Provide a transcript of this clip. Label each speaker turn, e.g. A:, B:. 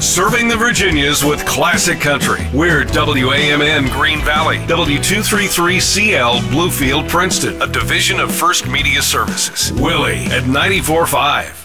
A: Serving the Virginias with classic country. We're WAMN Green Valley, W233CL Bluefield, Princeton, a division of First Media Services. Willie at 94.5.